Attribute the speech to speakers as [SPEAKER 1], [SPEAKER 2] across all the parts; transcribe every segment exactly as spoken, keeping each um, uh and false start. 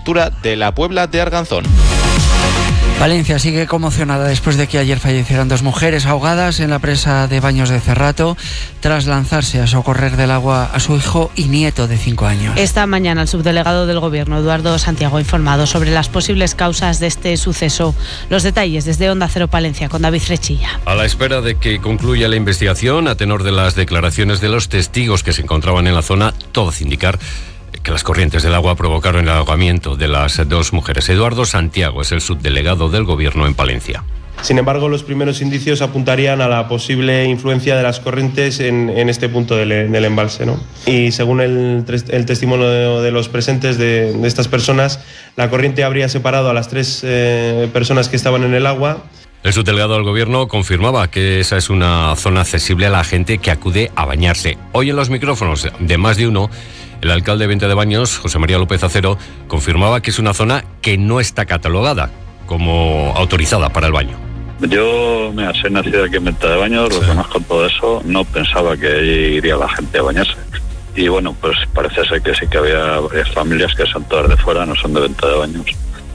[SPEAKER 1] altura de la Puebla de Arganzón.
[SPEAKER 2] Valencia sigue conmocionada después de que ayer fallecieran dos mujeres ahogadas en la presa de Baños de Cerrato tras lanzarse a socorrer del agua a su hijo y nieto de cinco años.
[SPEAKER 3] Esta mañana el subdelegado del Gobierno, Eduardo Santiago, ha informado sobre las posibles causas de este suceso. Los detalles desde Onda Cero Palencia con David Frechilla.
[SPEAKER 4] A la espera de que concluya la investigación, a tenor de las declaraciones de los testigos que se encontraban en la zona, todo hace indicar que las corrientes del agua provocaron el ahogamiento de las dos mujeres. Eduardo Santiago es el subdelegado del Gobierno en Palencia.
[SPEAKER 5] Sin embargo, los primeros indicios apuntarían a la posible influencia de las corrientes en, en este punto del, del embalse, ¿no? Y según el, el testimonio de, de los presentes de, de estas personas, la corriente habría separado a las tres eh, personas que estaban en el agua.
[SPEAKER 4] El subdelegado del Gobierno confirmaba que esa es una zona accesible a la gente que acude a bañarse. Hoy en los micrófonos de Más de Uno, el alcalde de Venta de Baños, José María López Acero, confirmaba que es una zona que no está catalogada como autorizada para el baño.
[SPEAKER 6] Yo, mira, soy nacido aquí en Venta de Baños, sí. Lo conozco todo eso, no pensaba que allí iría la gente a bañarse. Y bueno, pues parece ser que sí que había varias familias que son todas de fuera, no son de Venta de Baños.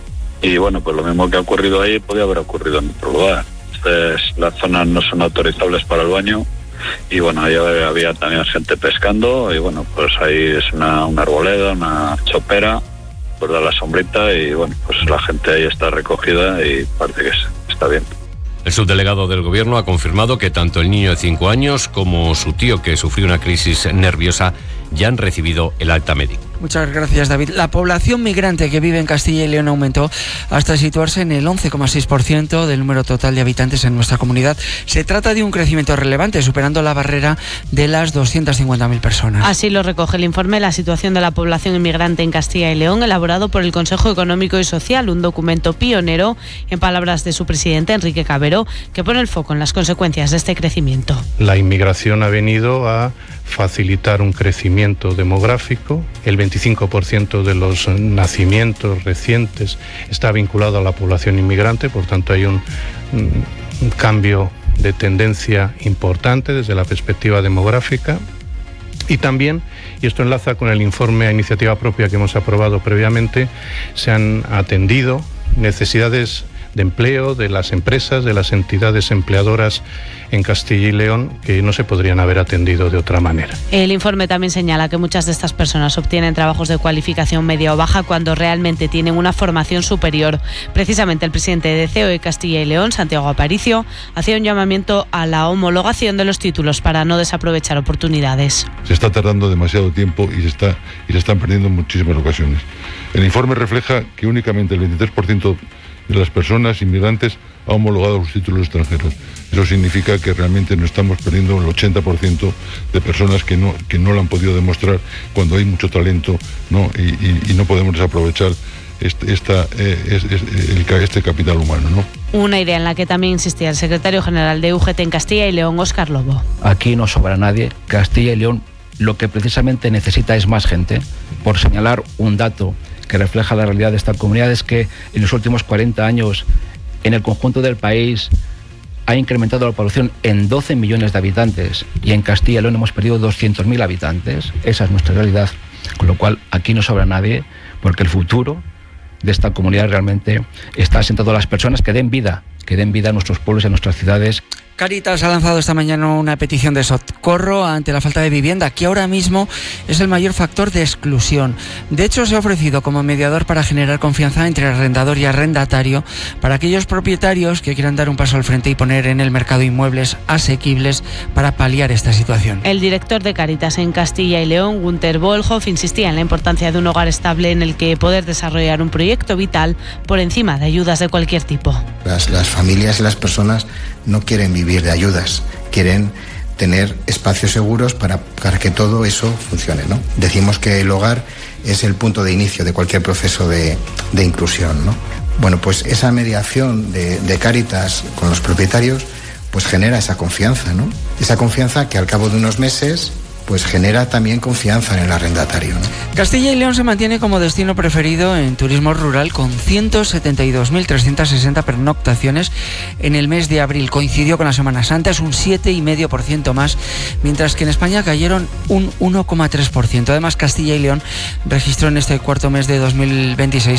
[SPEAKER 6] Y bueno, pues lo mismo que ha ocurrido ahí podía haber ocurrido en otro lugar. Entonces, las zonas no son autorizables para el baño. Y bueno, ahí había también gente pescando y bueno, pues ahí es una, una arboleda, una chopera, pues da la sombrita y bueno, pues la gente ahí está recogida y parece que está bien.
[SPEAKER 4] El subdelegado del Gobierno ha confirmado que tanto el niño de cinco años como su tío, que sufrió una crisis nerviosa, ya han recibido el alta médica.
[SPEAKER 2] Muchas gracias, David. La población migrante que vive en Castilla y León aumentó hasta situarse en el once coma seis por ciento del número total de habitantes en nuestra comunidad. Se trata de un crecimiento relevante, superando la barrera de las doscientas cincuenta mil personas.
[SPEAKER 3] Así lo recoge el informe La situación de la población inmigrante en Castilla y León, elaborado por el Consejo Económico y Social, un documento pionero, en palabras de su presidente, Enrique Cabero, que pone el foco en las consecuencias de este crecimiento.
[SPEAKER 7] La inmigración ha venido a facilitar un crecimiento demográfico. El veinticinco por ciento de los nacimientos recientes está vinculado a la población inmigrante, por tanto hay un, un cambio de tendencia importante desde la perspectiva demográfica. Y también, y esto enlaza con el informe a iniciativa propia que hemos aprobado previamente, se han atendido necesidades de empleo de las empresas, de las entidades empleadoras en Castilla y León, que no se podrían haber atendido de otra manera.
[SPEAKER 3] El informe también señala que muchas de estas personas obtienen trabajos de cualificación media o baja cuando realmente tienen una formación superior. Precisamente el presidente de C E O de Castilla y León, Santiago Aparicio, hacía un llamamiento a la homologación de los títulos para no desaprovechar oportunidades.
[SPEAKER 8] Se está tardando demasiado tiempo y se, está, y se están perdiendo en muchísimas ocasiones. El informe refleja que únicamente el veintitrés por ciento de las personas inmigrantes ha homologado los títulos extranjeros. Eso significa que realmente no estamos perdiendo el ochenta por ciento de personas que no, que no lo han podido demostrar cuando hay mucho talento, ¿no? y, y, y no podemos desaprovechar este, esta, eh, es, es, el, este capital humano, ¿no?
[SPEAKER 3] Una idea en la que también insistía el secretario general de U G T en Castilla y León, Óscar Lobo.
[SPEAKER 9] Aquí no sobra nadie. Castilla y León lo que precisamente necesita es más gente. Por señalar un dato que refleja la realidad de esta comunidad, es que en los últimos cuarenta años en el conjunto del país ha incrementado la población en doce millones de habitantes y en Castilla y León hemos perdido doscientos mil habitantes. Esa es nuestra realidad, con lo cual aquí no sobra nadie, porque el futuro de esta comunidad realmente está asentado en las personas que den vida, que den vida a nuestros pueblos y a nuestras ciudades.
[SPEAKER 2] Cáritas ha lanzado esta mañana una petición de socorro ante la falta de vivienda, que ahora mismo es el mayor factor de exclusión. De hecho, se ha ofrecido como mediador para generar confianza entre arrendador y arrendatario para aquellos propietarios que quieran dar un paso al frente y poner en el mercado inmuebles asequibles para paliar esta situación.
[SPEAKER 3] El director de Cáritas en Castilla y León, Günter Bollhoff, insistía en la importancia de un hogar estable en el que poder desarrollar un proyecto vital por encima de ayudas de cualquier tipo.
[SPEAKER 10] Las, las familias y las personas no quieren vivir de ayudas, quieren tener espacios seguros para, para que todo eso funcione, ¿no? Decimos que el hogar es el punto de inicio de cualquier proceso de, de inclusión, ¿no? Bueno, pues esa mediación de, de Cáritas con los propietarios pues genera esa confianza, ¿no? Esa confianza que al cabo de unos meses pues genera también confianza en el arrendatario, ¿no?
[SPEAKER 2] Castilla y León se mantiene como destino preferido en turismo rural con ciento setenta y dos mil trescientas sesenta pernoctaciones en el mes de abril. Coincidió con la Semana Santa, es un siete coma cinco por ciento más, mientras que en España cayeron un uno coma tres por ciento. Además, Castilla y León registró en este cuarto mes de dos mil veintiséis